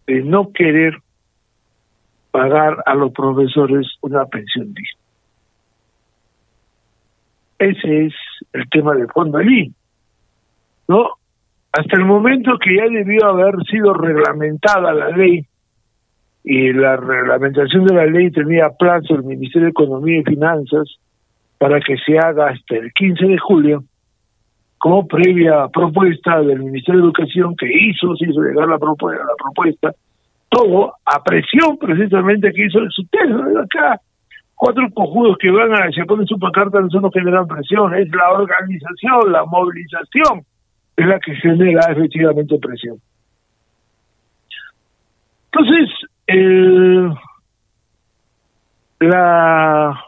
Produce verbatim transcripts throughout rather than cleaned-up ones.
de no querer pagar a los profesores una pensión digna. Ese es el tema de fondo allí, ¿no? Hasta el momento que ya debió haber sido reglamentada la ley, y la reglamentación de la ley tenía plazo el Ministerio de Economía y Finanzas para que se haga hasta el quince de julio, como previa propuesta del Ministerio de Educación, que hizo, se hizo llegar la propuesta, la propuesta, todo a presión precisamente que hizo el subtexto. Acá, cuatro cojudos que van a, se ponen su pancarta, eso no generan presión, es la organización, la movilización, es la que genera efectivamente presión. Entonces, el, la,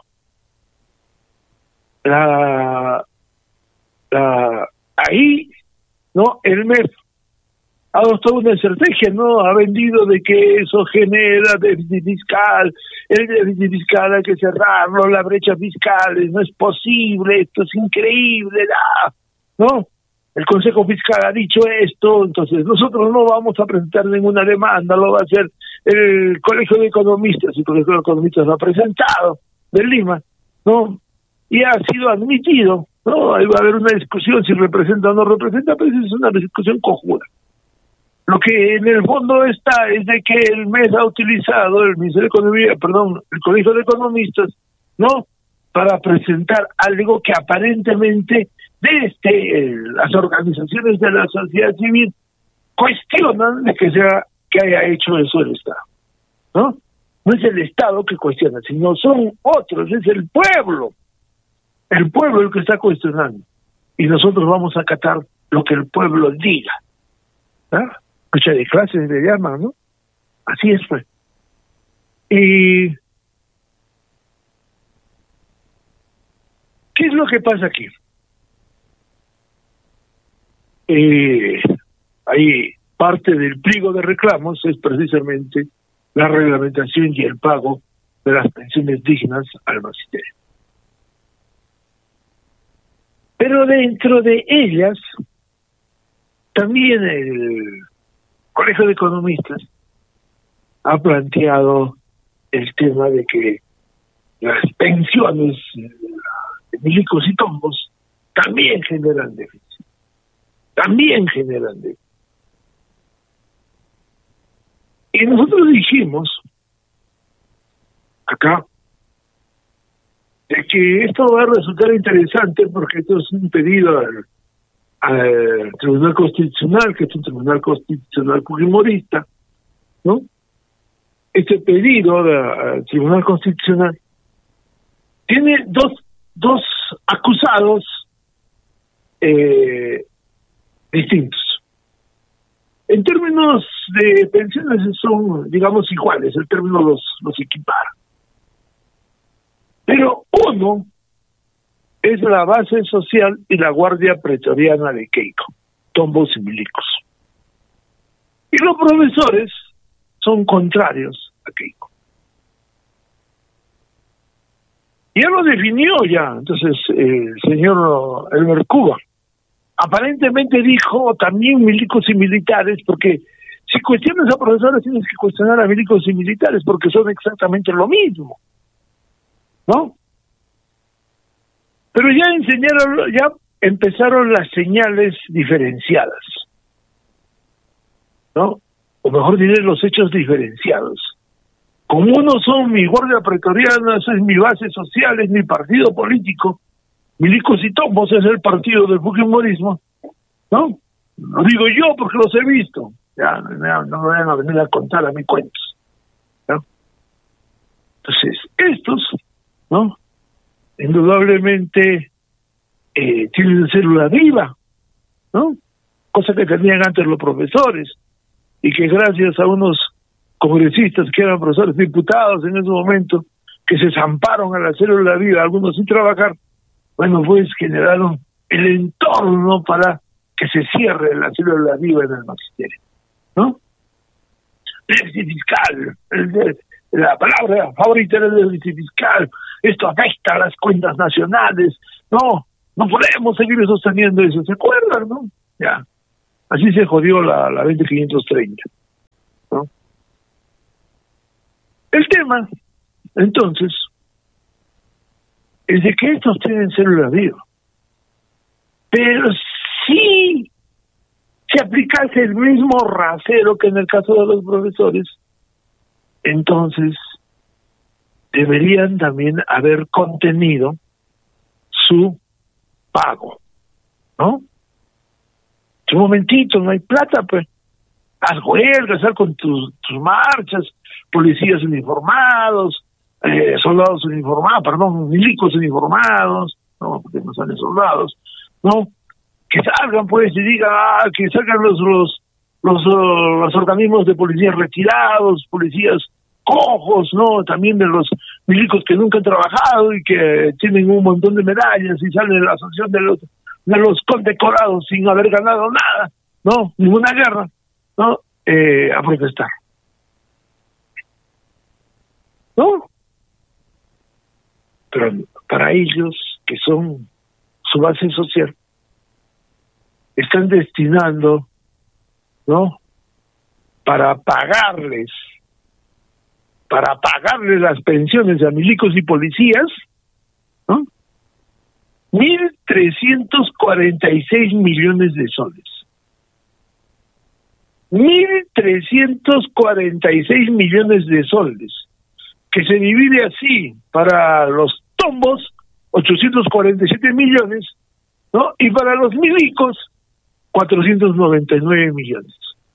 la, la, ahí, ¿no? El M E F ha adoptado una estrategia, ¿no? Ha vendido de que eso genera déficit fiscal, el déficit fiscal hay que cerrarlo, la brecha fiscal, no es posible, esto es increíble, ¿no? El Consejo Fiscal ha dicho esto, entonces nosotros no vamos a presentar ninguna demanda, lo va a hacer el Colegio de Economistas, el Colegio de Economistas lo ha presentado de Lima, ¿no? Y ha sido admitido, ¿no? Ahí va a haber una discusión si representa o no representa, pero es una discusión cojuda. Lo que en el fondo está es de que el M E S ha utilizado, el Ministerio de Economía, perdón, el Colegio de Economistas, ¿no? Para presentar algo que aparentemente desde las organizaciones de la sociedad civil cuestionan de que sea que haya hecho eso el Estado, ¿no? No es el Estado que cuestiona, sino son otros, es el pueblo, el pueblo el que está cuestionando, y nosotros vamos a acatar lo que el pueblo diga, ¿ah? Escucha de clases le llaman, ¿no? Así es, pues. Y ¿qué es lo que pasa aquí? Eh, ahí parte del pliego de reclamos es precisamente la reglamentación y el pago de las pensiones dignas al magisterio. Pero dentro de ellas, también el Colegio de Economistas ha planteado el tema de que las pensiones de milicos y tombos también generan déficit. También generan déficit. Y nosotros dijimos acá de que esto va a resultar interesante porque esto es un pedido al, al Tribunal Constitucional, que es un Tribunal Constitucional fujimorista, ¿no? Este pedido de, al Tribunal Constitucional tiene dos, dos acusados eh, distintos. En términos de pensiones son, digamos, iguales, el término los, los equipara. Pero uno es la base social y la guardia pretoriana de Keiko, tombos y milicos. Y los profesores son contrarios a Keiko. Ya lo definió ya, entonces, el señor Elmer Cuba. Aparentemente dijo también milicos y militares, porque si cuestionas a profesores tienes que cuestionar a milicos y militares, porque son exactamente lo mismo, ¿no? Pero ya enseñaron, ya empezaron las señales diferenciadas, ¿no? O mejor diré, los hechos diferenciados. Como uno son mi guardia pretoriana, eso es mi base social, es mi partido político, milicos y tombos es el partido del fujimorismo, ¿no? Lo digo yo porque los he visto, ya no, no me van a venir a contar a mí cuentos, ¿no? Entonces, estos, ¿no? Indudablemente eh, tienen célula viva, ¿no? Cosa que tenían antes los profesores, y que gracias a unos congresistas que eran profesores diputados en ese momento, que se zamparon a la célula viva, algunos sin trabajar, bueno, pues generaron el entorno para que se cierre la célula viva en el magisterio, ¿no? Déficit fiscal, el de, la palabra favorita era el déficit fiscal, esto afecta a las cuentas nacionales, no, no podemos seguir sosteniendo eso, ¿se acuerdan, no? Ya, así se jodió la, la veinte quinientos treinta, ¿no? El tema, entonces, es de que estos tienen células vivas. Pero si se aplicase el mismo rasero que en el caso de los profesores, entonces deberían también haber contenido su pago, ¿no? Un momentito, no hay plata, pues haz huelgas, haz con tus, tus marchas, policías uniformados, eh, soldados uniformados, perdón, milicos uniformados, no, porque no salen soldados, ¿no? Que salgan, pues, y digan, ah, que salgan los los los, uh, los organismos de policías retirados, policías cojos, ¿no? También de los milicos que nunca han trabajado y que tienen un montón de medallas y salen de la asociación de los de los condecorados sin haber ganado nada, ¿no? Ninguna guerra, ¿no? Eh, a protestar, ¿no? Pero para ellos, que son su base social, están destinando, ¿no? Para pagarles, para pagarles las pensiones a milicos y policías, ¿no? mil trescientos cuarenta y seis millones de soles. mil trescientos cuarenta y seis millones de soles, que se divide así para los tombos, ochocientos cuarenta y siete millones, ¿no? Y para los milicos, cuatrocientos noventa y nueve millones.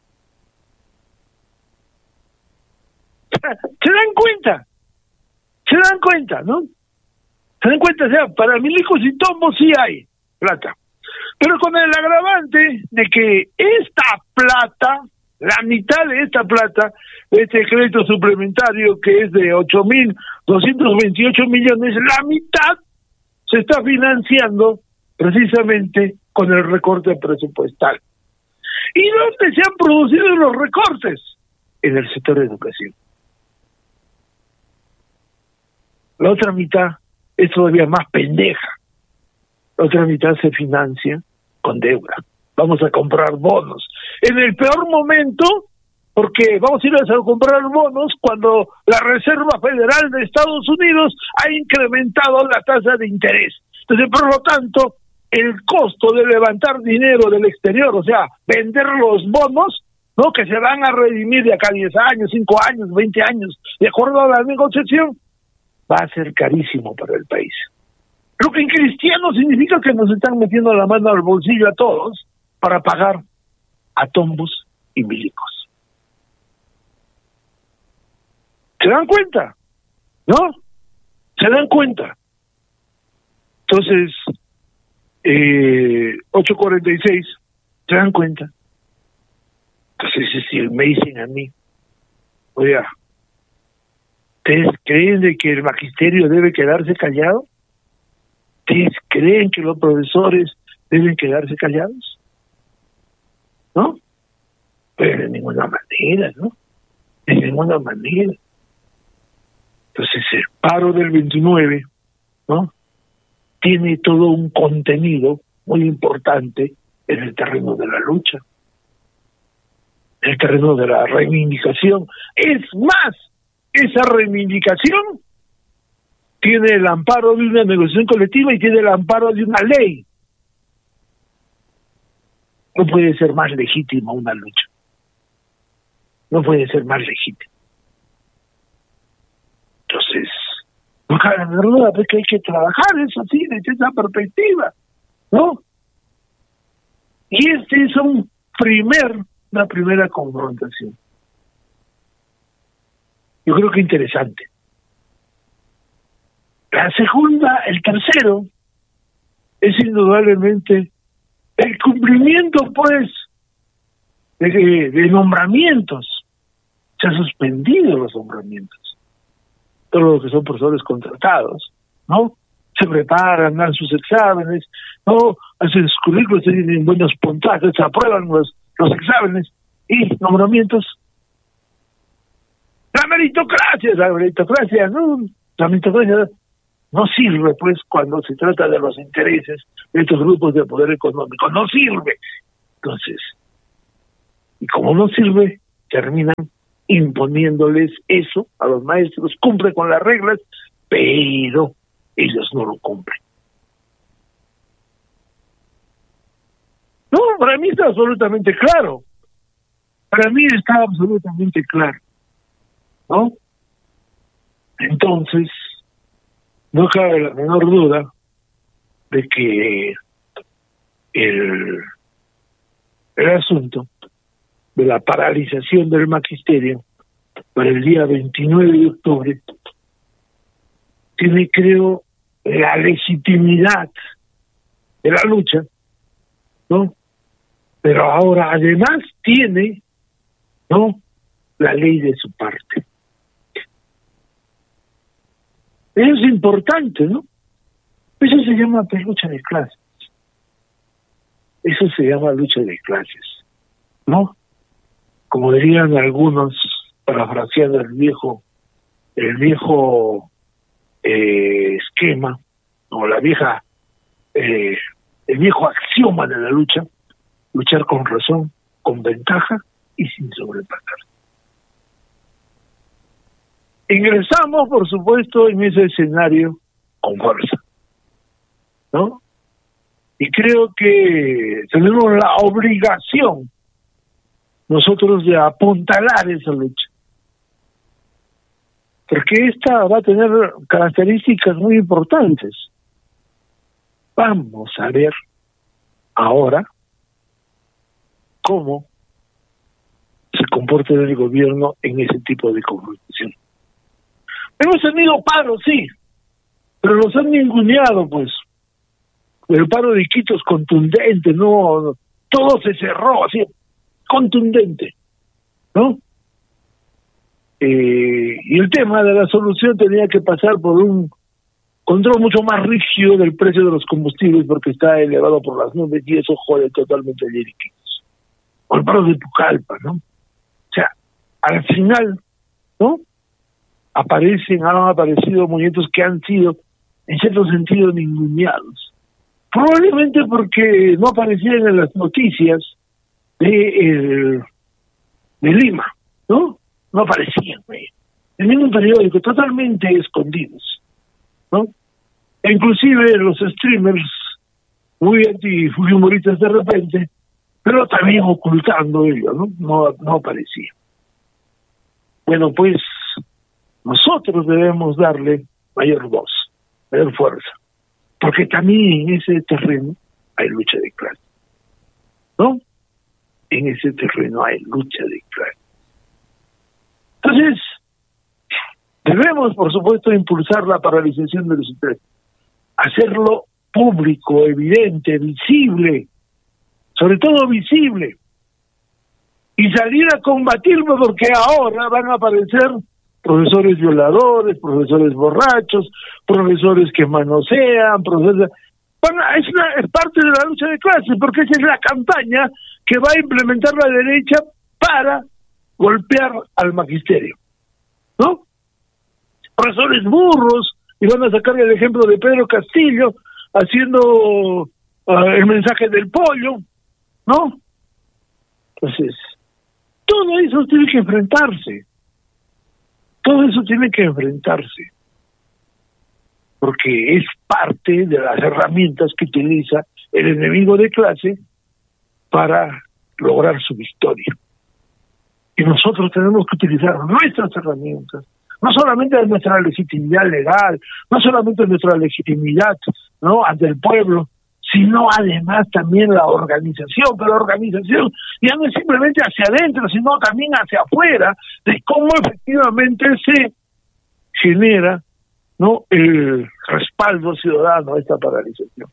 ¿Se dan cuenta? ¿Se dan cuenta, no? ¿Se dan cuenta? O sea, para milicos y tombos sí hay plata. Pero con el agravante de que esta plata, la mitad de esta plata, este crédito suplementario que es de ocho mil doscientos veintiocho millones, la mitad se está financiando precisamente con el recorte presupuestal. ¿Y dónde se han producido los recortes? En el sector de educación. La otra mitad es todavía más pendeja. La otra mitad se financia con deuda. Vamos a comprar bonos. En el peor momento, porque vamos a ir a comprar bonos cuando la Reserva Federal de Estados Unidos ha incrementado la tasa de interés. Entonces, por lo tanto, el costo de levantar dinero del exterior, o sea, vender los bonos, ¿no? Que se van a redimir de acá a diez años, cinco años, veinte años, de acuerdo a la negociación, va a ser carísimo para el país. Lo que en cristiano significa que nos están metiendo la mano al bolsillo a todos para pagar a tombos y milicos. ¿Se dan cuenta? ¿No? ¿Se dan cuenta? Entonces, eh, ocho cuarenta y seis, ¿se dan cuenta? Entonces, si me dicen a mí, oiga, ¿ustedes creen de que el magisterio debe quedarse callado? ¿Ustedes creen que los profesores deben quedarse callados? ¿No? Pero de ninguna manera, ¿no? De ninguna manera. Entonces el paro del veintinueve, ¿no? Tiene todo un contenido muy importante en el terreno de la lucha, en el terreno de la reivindicación. Es más, esa reivindicación tiene el amparo de una negociación colectiva y tiene el amparo de una ley. No puede ser más legítima una lucha. No puede ser más legítima. Entonces, no cabe duda de que hay que trabajar eso así, desde esa perspectiva, ¿no? Y este es un primer, una primera confrontación. Yo creo que interesante. La segunda, el tercero, es indudablemente el cumplimiento, pues, de, de nombramientos. Se han suspendido los nombramientos. Todos los que son profesores contratados, ¿no? Se preparan, dan sus exámenes, ¿no? Hacen sus currículos, tienen buenos puntajes, se aprueban los, los exámenes y nombramientos. La meritocracia, la meritocracia, ¿no? La meritocracia no sirve, pues, cuando se trata de los intereses de estos grupos de poder económico. No sirve. Entonces, y como no sirve, terminan imponiéndoles eso a los maestros, cumple con las reglas, pero ellos no lo cumplen. No, para mí está absolutamente claro. Para mí está absolutamente claro, ¿no? Entonces, no cabe la menor duda de que el, el asunto de la paralización del magisterio para el día veintinueve de octubre tiene, creo, la legitimidad de la lucha, ¿no? Pero ahora además tiene, ¿no?, la ley de su parte. Eso es importante, ¿no? Eso se llama pues, lucha de clases. Eso se llama lucha de clases, ¿no? Como dirían algunos, parafraseando el viejo, el viejo eh, esquema, o la vieja, eh, el viejo axioma de la lucha, luchar con razón, con ventaja y sin sobrepasar. Ingresamos, por supuesto, en ese escenario con fuerza, ¿no? Y creo que tenemos la obligación nosotros de apuntalar esa lucha, porque esta va a tener características muy importantes. Vamos a ver ahora cómo se comporta el gobierno en ese tipo de confrontación. Hemos tenido paros, sí, pero los han ninguneado, pues. El paro de Quito es contundente, no, todo se cerró así, contundente, ¿no? Eh, y el tema de la solución tenía que pasar por un control mucho más rígido del precio de los combustibles, porque está elevado por las nubes y eso jode totalmente el Iquitos. O el paro de Pucallpa, ¿no? O sea, al final, ¿no?, aparecen, han aparecido movimientos que han sido, en cierto sentido, ninguneados. Probablemente porque no aparecían en las noticias de, el, de Lima, ¿no? No aparecían, ¿eh? En ningún periódico, totalmente escondidos, ¿no? E inclusive los streamers, muy anti-humoristas de repente, pero también ocultando ello, ¿no? No, no aparecían. Bueno, pues nosotros debemos darle mayor voz, mayor fuerza, porque también en ese terreno hay lucha de clases, ¿no? En ese terreno hay lucha de clases. Entonces, debemos, por supuesto, impulsar la paralización de los intereses, hacerlo público, evidente, visible, sobre todo visible, y salir a combatirlo, porque ahora van a aparecer profesores violadores, profesores borrachos, profesores que manosean, profesores... Bueno, es, una, es parte de la lucha de clases, porque esa es la campaña que va a implementar la derecha para golpear al magisterio, ¿no? Profesores burros, y van a sacar el ejemplo de Pedro Castillo, haciendo uh, el mensaje del pollo, ¿no? Entonces, todo eso tiene que enfrentarse. Todo eso tiene que enfrentarse, porque es parte de las herramientas que utiliza el enemigo de clase para lograr su victoria. Y nosotros tenemos que utilizar nuestras herramientas, no solamente nuestra legitimidad legal, no solamente nuestra legitimidad, ¿no?, ante el pueblo, sino además también la organización, pero la organización ya no es simplemente hacia adentro, sino también hacia afuera, de cómo efectivamente se genera, ¿no?, el respaldo ciudadano a esta paralización.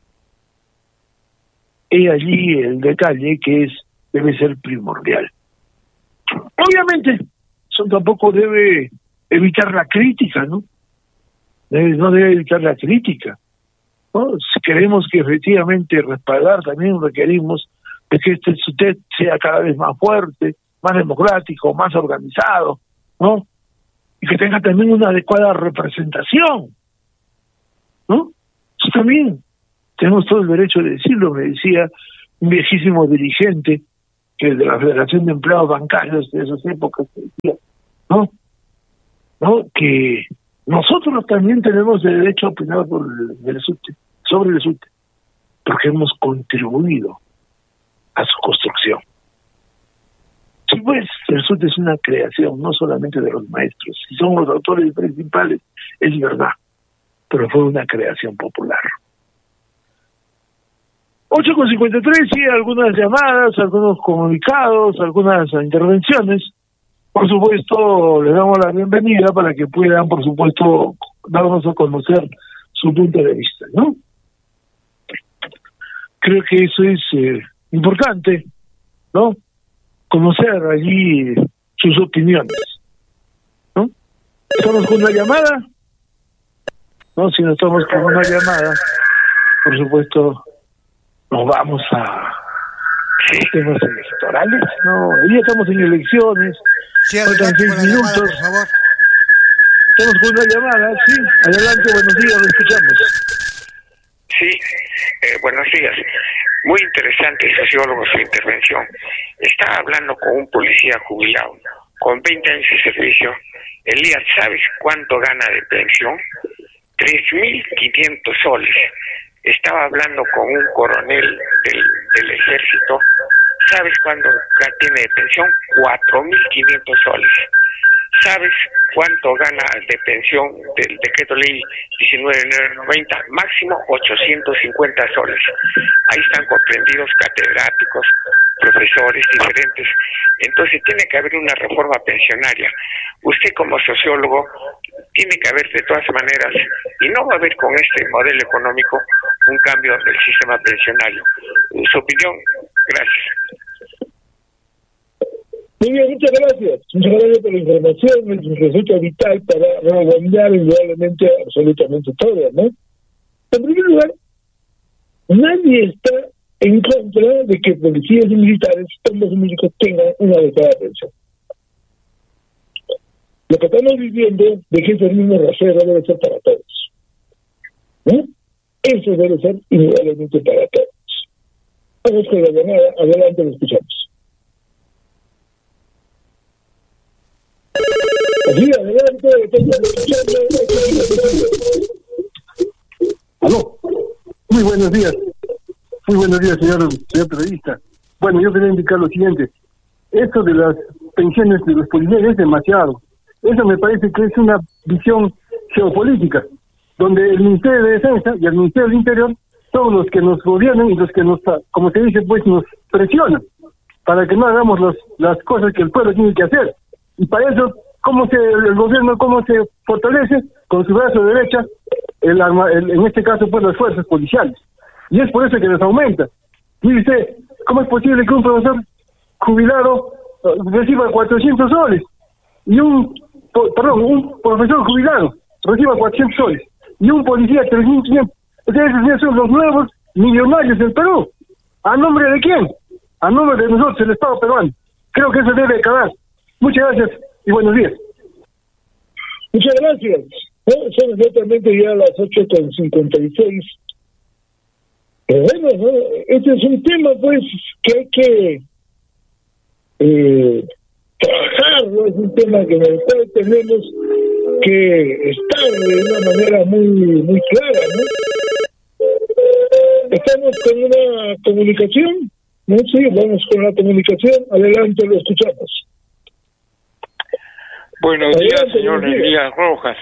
He allí el detalle que es debe ser primordial. Obviamente, eso tampoco debe evitar la crítica, ¿no? Debe, no debe evitar la crítica, ¿no? Si queremos que efectivamente respaldar, también requerimos de que este S U T E D sea cada vez más fuerte, más democrático, más organizado, ¿no? Y que tenga también una adecuada representación, ¿no? Eso también tenemos todo el derecho de decirlo. Me decía un viejísimo dirigente que de la Federación de Empleados Bancarios de esas épocas, que decía, ¿no? ¿No? Que nosotros también tenemos el derecho a opinar por el, el SUTE, sobre el SUTE, porque hemos contribuido a su construcción. Sí, pues, el SUTE es una creación, no solamente de los maestros. Si son los autores principales, es verdad, pero fue una creación popular. ocho con cincuenta y tres, sí, algunas llamadas, algunos comunicados, algunas intervenciones. Por supuesto, les damos la bienvenida para que puedan, por supuesto, darnos a conocer su punto de vista, ¿no? Creo que eso es eh, importante, ¿no? Conocer allí sus opiniones, ¿no? ¿Estamos con una llamada? No, si no estamos con una llamada, por supuesto, nos vamos a los temas electorales, ¿no? Hoy estamos en elecciones, sí, faltan seis minutos. Llamada, por favor. Estamos con una llamada, sí, adelante, buenos días, lo escuchamos. Sí, eh, buenos días. Muy interesante, sociólogo, su intervención. Estaba hablando con un policía jubilado, con veinte años de servicio. Elías, ¿sabes cuánto gana de pensión? tres mil quinientos soles. Estaba hablando con un coronel del, del ejército. ¿Sabes cuánto tiene de pensión? cuatro mil quinientos soles. ¿Sabes cuánto gana de pensión del decreto ley diecinueve mil novecientos noventa? Máximo ochocientos cincuenta soles. Ahí están comprendidos catedráticos, profesores diferentes. Entonces tiene que haber una reforma pensionaria. Usted como sociólogo tiene que haber de todas maneras, y no va a haber con este modelo económico un cambio del sistema pensionario. Su opinión, gracias. Muy bien, muchas gracias. Muchas gracias por la información, me resulta vital para redondear indudablemente absolutamente todo, ¿no? En primer lugar, nadie está en contra de que policías y militares, todos médicos, tengan una adecuada pensión. Lo que estamos viviendo de que ese mismo rasero debe ser para todos, ¿no? Eso debe ser indudablemente para todos. Vamos con la llamada, adelante, lo escuchamos. Sí, adelante, aló, muy buenos días, muy buenos días, señor, señor periodista. Bueno, yo quería indicar lo siguiente: esto de las pensiones de los policías es demasiado. Eso me parece que es una visión geopolítica, donde el Ministerio de Defensa y el Ministerio del Interior son los que nos gobiernan y los que nos, como se dice, pues nos presionan para que no hagamos los, las cosas que el pueblo tiene que hacer. Y para eso, ¿cómo se el gobierno cómo se fortalece? Con su brazo derecha, el, el, en este caso, pues las fuerzas policiales. Y es por eso que les aumenta. Y dice, ¿cómo es posible que un profesor jubilado uh, reciba cuatrocientos soles? Y un, po, perdón, un profesor jubilado reciba cuatrocientos soles. Y un policía tres mil quinientos. Entonces, esos son los nuevos millonarios del Perú. ¿A nombre de quién? A nombre de nosotros, el Estado peruano. Creo que eso debe acabar. Muchas gracias y buenos días. Muchas gracias. ¿No? Son exactamente ya las ocho con cincuenta y seis. Pero bueno, ¿no? Este es un tema, pues, que hay que eh, trabajar, ¿no? Es un tema que en el cual tenemos que estar de una manera muy, muy clara, ¿no? Estamos con una comunicación, ¿no? Sí, vamos con la comunicación. Adelante, lo escuchamos. Buenos días, señor Elías Rojas.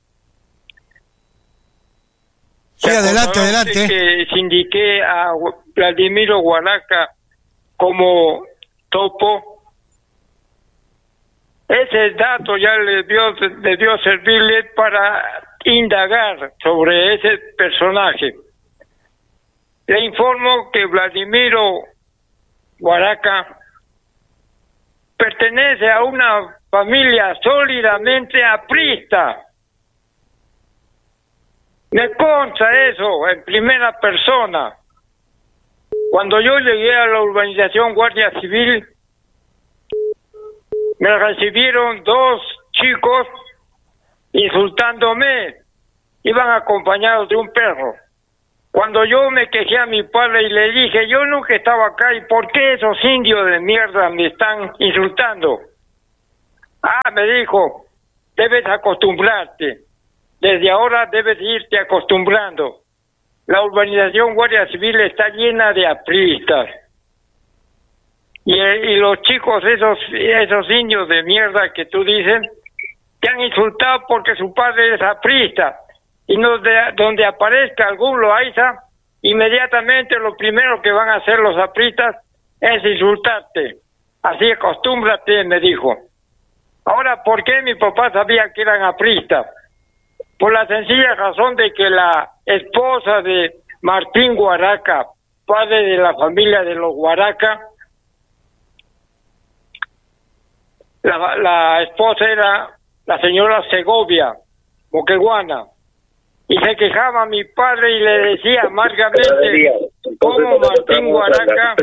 Sí, adelante, adelante. Que sindiqué a Vladimiro Huaraca como topo. Ese dato ya le dio, debió servirle para indagar sobre ese personaje. Le informo que Vladimiro Huaraca pertenece a una familia sólidamente aprista. Me consta eso en primera persona. Cuando yo llegué a la urbanización Guardia Civil, me recibieron dos chicos insultándome. Iban acompañados de un perro. Cuando yo me quejé a mi padre y le dije, yo nunca estaba acá, ¿y por qué esos indios de mierda me están insultando? Ah, me dijo, debes acostumbrarte. Desde ahora debes irte acostumbrando. La urbanización Guardia Civil está llena de apristas. Y, y los chicos, esos esos niños de mierda que tú dices, te han insultado porque su padre es aprista. Y no de, donde aparezca algún loaiza, inmediatamente lo primero que van a hacer los apristas es insultarte. Así acostúmbrate, me dijo. Ahora, ¿por qué mi papá sabía que eran apristas? Por la sencilla razón de que la esposa de Martín Guaraca, padre de la familia de los Guaraca, la, la esposa era la señora Segovia, Moqueguana, y se quejaba a mi padre y le decía amargamente cómo Martín Guaraca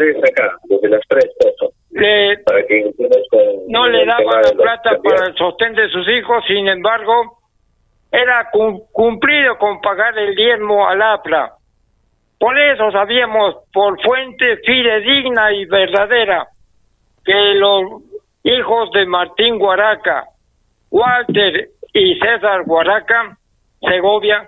le, no le daba la plata para el sostén de sus hijos. Sin embargo, era cumplido con pagar el diezmo al A P R A. Por eso sabíamos por fuente fidedigna y verdadera que los hijos de Martín Guaraca, Walter y César Guaraca, Segovia,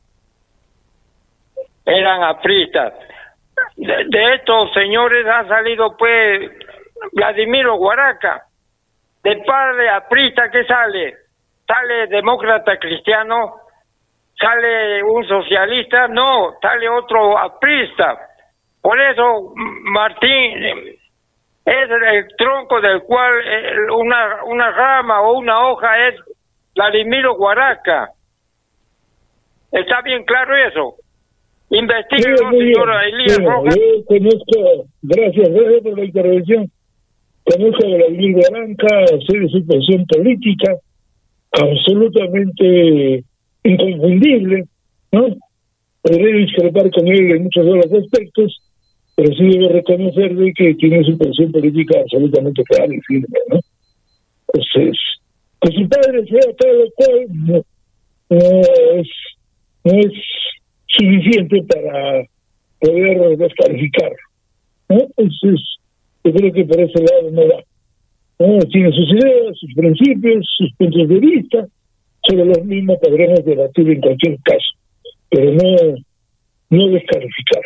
eran apristas. De, de estos señores han salido pues Vladimiro Guaraca, de padre aprista. ¿Qué sale? ¿Sale demócrata cristiano? ¿Sale un socialista? No, sale otro aprista. Por eso Martín es el tronco del cual una, una rama o una hoja es Vladimiro Guaraca. ¿Está bien claro eso? Investigue, sí, señora Elías Rojas. Yo conozco, gracias, gracias por la intervención. Conozco a Vladimir Guaraca, sé de su posición política, absolutamente inconfundible, ¿no? Podré discrepar con él en muchos de los aspectos, pero sí debo reconocer de que tiene su posición política absolutamente clara y firme, ¿no? Entonces, que su padre sea tal o cual, no, no es, no es suficiente para poder descalificar, ¿no? Entonces, yo creo que por ese lado no va. ¿No? Tiene sus ideas, sus principios, sus puntos de vista, sobre los mismos podremos debatir en cualquier caso, pero no, no descalificar.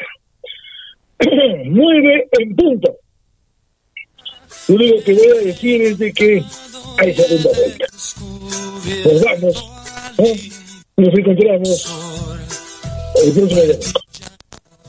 Nueve en punto. Lo único que voy a decir es de que hay segunda vuelta. Nos vamos, ¿no? Nos encontramos el próximo día.